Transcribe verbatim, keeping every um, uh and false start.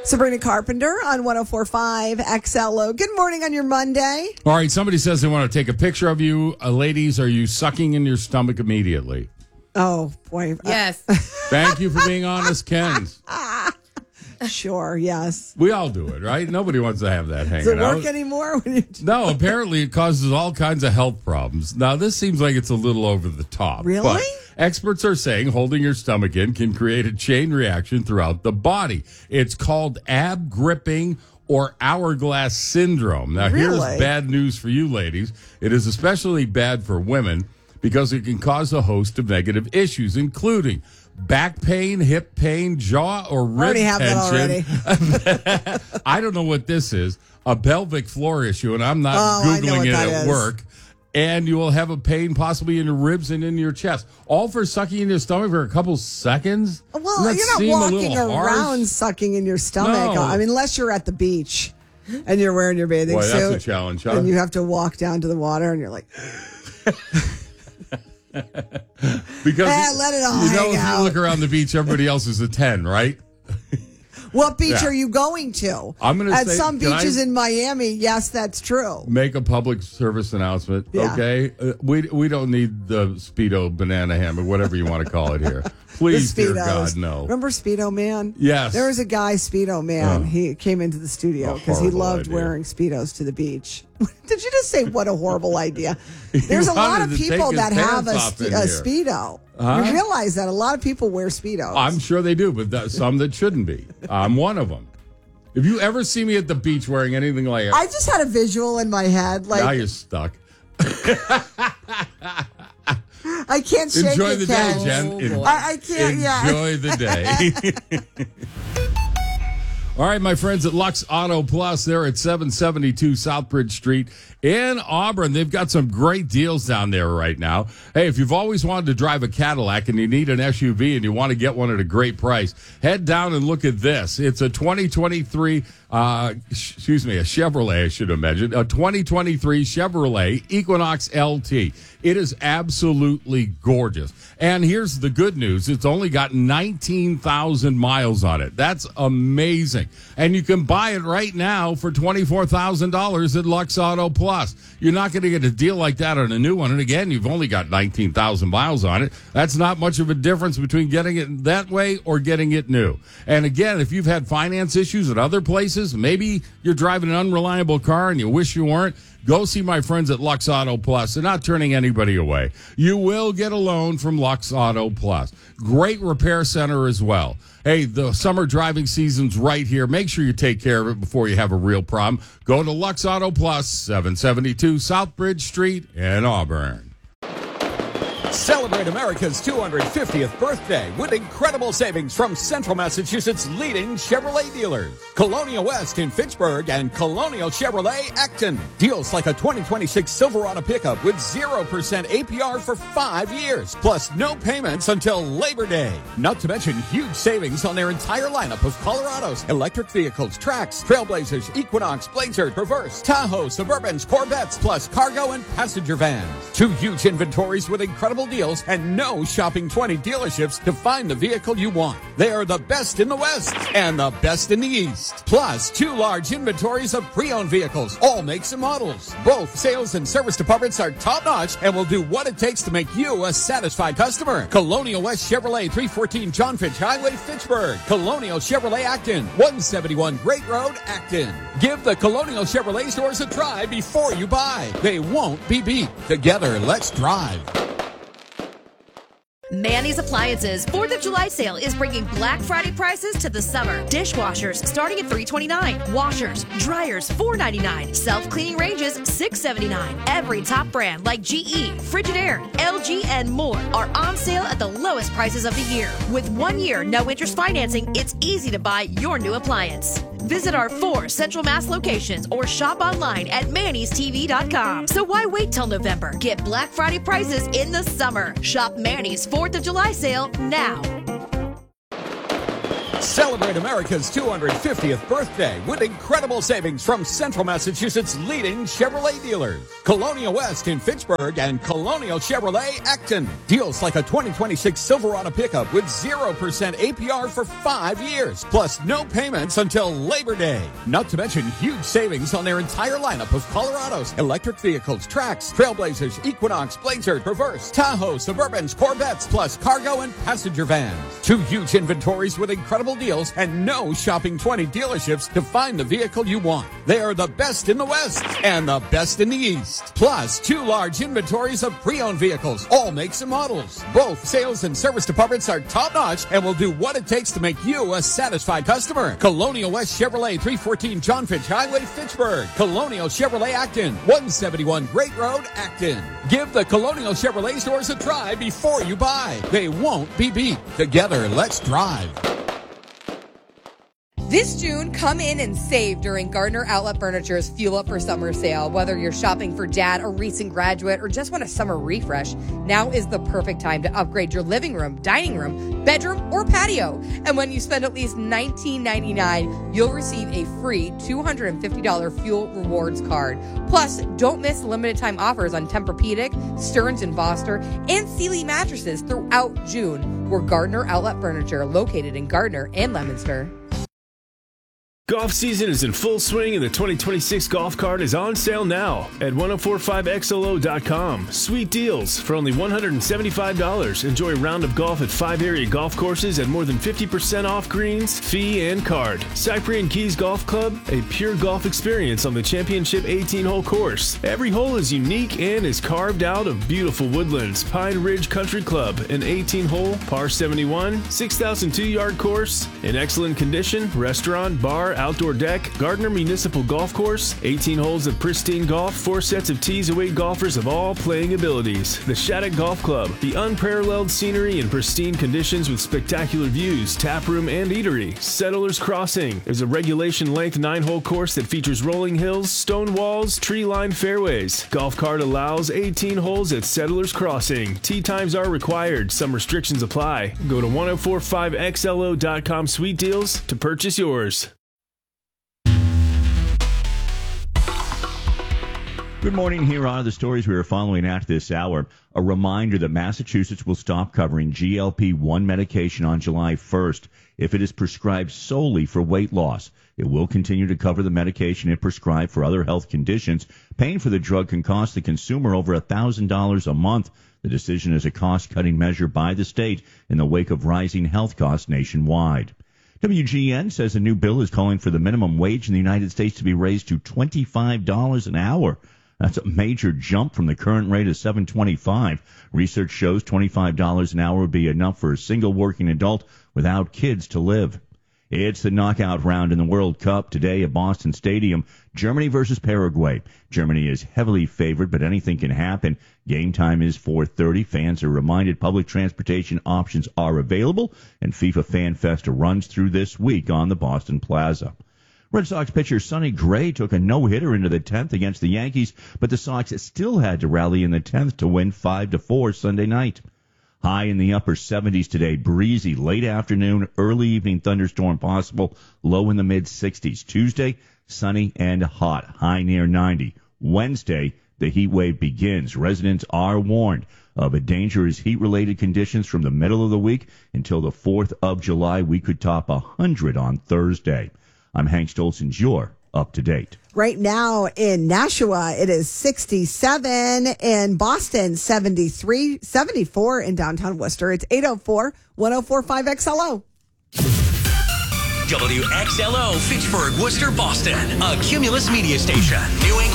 Sabrina Carpenter on one oh four point five X L O. Good morning on your Monday. All right, somebody says they want to take a picture of you. Uh, ladies, are you sucking in your stomach immediately? Oh, boy. Yes. Thank you for being honest, Kens. Sure, yes. We all do it, right? Nobody wants to have that hanging Does it work out. anymore? When you... No, apparently it causes all kinds of health problems. Now, this seems like it's a little over the top. Really? But experts are saying holding your stomach in can create a chain reaction throughout the body. It's called ab gripping or hourglass syndrome. Now, Really? here's bad news for you ladies. It is especially bad for women because it can cause a host of negative issues, including back pain, hip pain, jaw or rib I already have tension. that already. I don't know what this is. A pelvic floor issue, and I'm not Oh, I know Googling what it that at is. work. And you will have a pain possibly in your ribs and in your chest. All for sucking in your stomach for a couple seconds? Well, Doesn't that you're not seem a walking little harsh? around sucking in your stomach. No. I mean, unless you're at the beach and you're wearing your bathing Boy, suit. that's a challenge, huh? And you have to walk down to the water and you're like... Because Eh, let it all you know, hang if out. you look around the beach, everybody else is a ten, right? What beach Yeah. are you going to? I'm gonna At say- some can beaches I- in Miami, yes, that's true. Make a public service announcement, Yeah. okay? Uh, we we don't need the Speedo banana hammock, whatever you want to call it here. Please, The dear Speedos. God, no. Remember Speedo Man? Yes. There was a guy, Speedo Man. Oh. He came into the studio A because he horrible loved idea. wearing Speedos to the beach. Did you just say what a horrible idea? There's a lot wanted of to take people his that have a, pants off spe- in a here. Speedo. Huh? You realize that a lot of people wear Speedos. I'm sure they do, but that, some that shouldn't be. I'm one of them. If you ever see me at the beach wearing anything like it, I just had a visual in my head. now Like, you're stuck. I can't shake Enjoy it, the day, Ken. Jen. Oh, En- boy. I, I can't, yeah. Enjoy the day. All right, my friends at Lux Auto Plus, they're at seven seventy-two Southbridge Street in Auburn. They've got some great deals down there right now. Hey, if you've always wanted to drive a Cadillac and you need an S U V and you want to get one at a great price, head down and look at this. It's a twenty twenty-three, uh, sh- excuse me, a Chevrolet, I should imagine, a twenty twenty-three Chevrolet Equinox L T. It is absolutely gorgeous. And here's the good news. It's only got nineteen thousand miles on it. That's amazing. And you can buy it right now for twenty-four thousand dollars at Lux Auto Plus. You're not going to get a deal like that on a new one. And again, you've only got nineteen thousand miles on it. That's not much of a difference between getting it that way or getting it new. And again, if you've had finance issues at other places, maybe you're driving an unreliable car and you wish you weren't, go see my friends at Lux Auto Plus. They're not turning anybody away. You will get a loan from Lux Auto Plus. Great repair center as well. Hey, the summer driving season's right here. Make sure you take care of it before you have a real problem. Go to Lux Auto Plus, seven seventy-two Southbridge Street in Auburn. Celebrate America's two hundred fiftieth birthday with incredible savings from Central Massachusetts' leading Chevrolet dealers. Colonial West in Fitchburg and Colonial Chevrolet Acton. Deals like a twenty twenty-six Silverado pickup with zero percent A P R for five years, plus no payments until Labor Day. Not to mention huge savings on their entire lineup of Colorados, electric vehicles, Trax, Trailblazers, Equinox, Blazer, Traverse, Tahoe, Suburbans, Corvettes, plus cargo and passenger vans. Two huge inventories with incredible deals and no shopping twenty dealerships to find the vehicle you want. They are the best in the West and the best in the East. Plus, two large inventories of pre-owned vehicles, all makes and models. Both sales and service departments are top-notch and will do what it takes to make you a satisfied customer. Colonial West Chevrolet, three fourteen John Fitch Highway, Fitchburg. Colonial Chevrolet Acton, one seventy-one Great Road, Acton. Give the Colonial Chevrolet stores a try before you buy. They won't be beat. Together, let's drive. Manny's Appliances fourth of July sale is bringing Black Friday prices to the summer. Dishwashers starting at three twenty-nine. Washers, dryers four ninety-nine. Self-cleaning ranges six seventy-nine. Every top brand like G E, Frigidaire, L G, and more are on sale at the lowest prices of the year. With one year no interest financing, it's easy to buy your new appliance. Visit our four Central Mass locations or shop online at Manny's T V dot com. So why wait till November? Get Black Friday prices in the summer. Shop Manny's fourth of July sale now. Celebrate America's two hundred fiftieth birthday with incredible savings from Central Massachusetts' leading Chevrolet dealers. Colonial West in Fitchburg and Colonial Chevrolet Acton. Deals like a twenty twenty-six Silverado pickup with zero percent A P R for five years. Plus no payments until Labor Day. Not to mention huge savings on their entire lineup of Colorados, electric vehicles, Trax, Trailblazers, Equinox, Blazer, Traverse, Tahoe, Suburbans, Corvettes, plus cargo and passenger vans. Two huge inventories with incredible deals and no shopping twenty dealerships to find the vehicle you want. They are the best in the West and the best in the East. Plus two large inventories of pre-owned vehicles, all makes and models. Both sales and service departments are top-notch and will do what it takes to make you a satisfied customer. Colonial West Chevrolet, three fourteen John Fitch Highway, Fitchburg. Colonial Chevrolet Acton, one seventy-one Great Road, Acton. Give the Colonial Chevrolet stores a try before you buy. They won't be beat. Together, let's drive. This June, come in and save during Gardner Outlet Furniture's Fuel Up for Summer sale. Whether you're shopping for dad, a recent graduate, or just want a summer refresh, now is the perfect time to upgrade your living room, dining room, bedroom, or patio. And when you spend at least nineteen ninety-nine dollars, you'll receive a free two hundred fifty dollars Fuel Rewards card. Plus, don't miss limited time offers on Tempur-Pedic, Stearns and Foster, and Sealy mattresses throughout June. We're Gardner Outlet Furniture, located in Gardner and Leominster. Golf season is in full swing and the twenty twenty-six golf cart is on sale now at ten forty-five X L O dot com. Sweet deals for only one hundred seventy-five dollars. Enjoy a round of golf at five area golf courses at more than fifty percent off greens, fee, and card. Cyprian Keys Golf Club, a pure golf experience on the championship eighteen-hole course. Every hole is unique and is carved out of beautiful woodlands. Pine Ridge Country Club, an eighteen-hole, par seventy-one, six thousand two yard course, in excellent condition, restaurant, bar, outdoor deck. Gardner Municipal Golf Course, eighteen holes of pristine golf, four sets of tees await golfers of all playing abilities. The Shattuck Golf Club, the unparalleled scenery and pristine conditions with spectacular views, tap room, and eatery. Settlers Crossing is a regulation-length nine-hole course that features rolling hills, stone walls, tree-lined fairways. Golf cart allows eighteen holes at Settlers Crossing. Tee times are required. Some restrictions apply. Go to ten forty-five X L O dot com Sweet Deals to purchase yours. Good morning. Here are the stories we are following at this hour. A reminder that Massachusetts will stop covering G L P one medication on July first if it is prescribed solely for weight loss. It will continue to cover the medication it prescribed for other health conditions. Paying for the drug can cost the consumer over one thousand dollars a month. The decision is a cost-cutting measure by the state in the wake of rising health costs nationwide. W G N says a new bill is calling for the minimum wage in the United States to be raised to twenty-five dollars an hour. That's a major jump from the current rate of seven twenty-five. Research shows twenty-five dollars an hour would be enough for a single working adult without kids to live. It's the knockout round in the World Cup today at Boston Stadium. Germany versus Paraguay. Germany is heavily favored, but anything can happen. Game time is four thirty. Fans are reminded public transportation options are available, and FIFA Fan Fest runs through this week on the Boston Plaza. Red Sox pitcher Sonny Gray took a no-hitter into the tenth against the Yankees, but the Sox still had to rally in the tenth to win five to four Sunday night. High in the upper seventies today, breezy, late afternoon, early evening thunderstorm possible, low in the mid-sixties. Tuesday, sunny and hot, high near ninety. Wednesday, the heat wave begins. Residents are warned of a dangerous heat-related conditions from the middle of the week until the fourth of July. We could top one hundred on Thursday. I'm Hank Stolzens. You're up to date. Right now in Nashua, it is sixty-seven. In Boston, seventy-three, seventy-four in downtown Worcester. It's eight oh four, ten forty-five X L O. W X L O, Fitchburg, Worcester, Boston. A Cumulus media station. New England.